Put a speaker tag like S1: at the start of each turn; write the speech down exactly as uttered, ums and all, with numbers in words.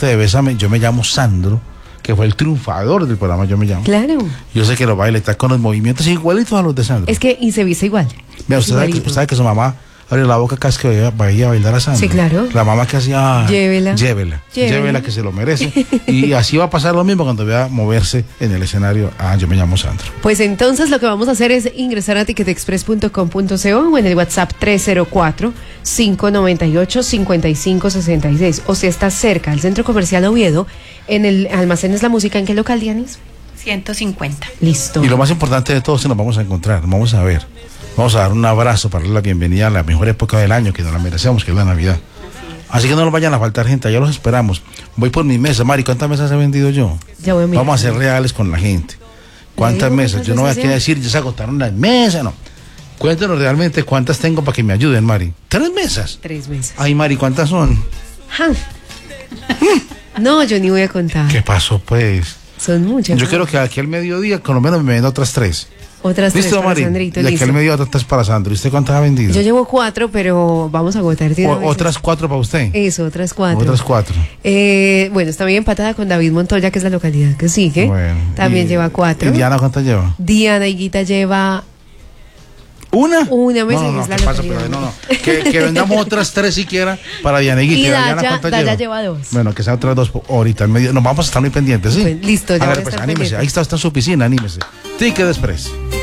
S1: parte de Bésame, yo me llamo Sandro, que fue el triunfador del programa Yo Me Llamo.
S2: Claro.
S1: Yo sé que lo baila, está con los movimientos igualitos a los de Sandro.
S2: Es que, y se viste igual.
S1: Mira, usted sabe que, usted sabe que su mamá abre la boca casi que vaya, vaya a bailar a Sandro.
S2: Sí, claro.
S1: La mamá que hacía...
S2: Llévela.
S1: Llévela.
S2: Llévela.
S1: Llévela, que se lo merece. Y así va a pasar lo mismo cuando vea moverse en el escenario. Ah, Yo Me Llamo Sandro.
S2: Pues entonces lo que vamos a hacer es ingresar a ticketexpress punto com punto co o en el WhatsApp tres cero cuatro, cinco nueve ocho, cinco cinco seis seis. O si está cerca del Centro Comercial Oviedo, en el Almacenes La Música, ¿en qué local, Dianis?
S3: ciento cincuenta.
S2: Listo.
S1: Y lo más importante de todo es que nos vamos a encontrar, nos vamos a ver. Vamos a dar un abrazo para darle la bienvenida a la mejor época del año, que nos la merecemos, que es la Navidad. Así que no nos vayan a faltar gente, ya los esperamos. Voy por mi mesa, Mari, ¿cuántas mesas he vendido yo?
S2: Ya voy a mirar.
S1: Vamos a ser reales con la gente. ¿Cuántas
S2: digo,
S1: mesas? Yo no voy aquí a decir, ya se agotaron las mesas, no. Cuéntanos realmente cuántas tengo para que me ayuden, Mari. ¿Tres mesas?
S2: Tres mesas.
S1: Ay, Mari, ¿cuántas son?
S2: Ja. No, yo ni voy a contar.
S1: ¿Qué pasó, pues?
S2: Son muchas.
S1: Yo
S2: ¿no?
S1: quiero que aquí al mediodía, con lo menos me venda otras tres.
S2: Otras tres
S1: ¿Listo,
S2: para
S1: Mari?
S2: Sandrito,
S1: Y aquí
S2: listo.
S1: al mediodía otras tres para Sandro. ¿Y usted cuántas ha vendido?
S2: Yo llevo cuatro, pero vamos a agotar. de una
S1: O-
S2: vez.
S1: otras cuatro para usted.
S2: Eso, otras cuatro.
S1: Otras cuatro.
S2: Eh, bueno, está bien empatada con David Montoya, que es la localidad que sigue.
S1: Bueno,
S2: También
S1: y-
S2: lleva cuatro.
S1: ¿Y Diana cuántas lleva?
S2: Diana Higuita lleva
S1: ¿Una?
S2: Una mesa
S1: no,
S2: y
S1: no,
S2: es
S1: no,
S2: la
S1: ¿qué pasa?
S2: localidad.
S1: Pero, no, no. Que, que vendamos otras tres siquiera para Dianeguita.
S2: Y
S1: Diana,
S2: Daya,
S1: ¿cuántas
S2: Daya
S1: lleva?
S2: lleva dos.
S1: Bueno, que sean otras dos po- ahorita. al medio. Nos vamos a estar muy pendientes, ¿sí?
S2: Pues, listo, ya
S1: A
S2: voy
S1: ver,
S2: a
S1: pues
S2: estar
S1: anímese.
S2: pendiente.
S1: Ahí está, está en su piscina, anímese. Ticket Express.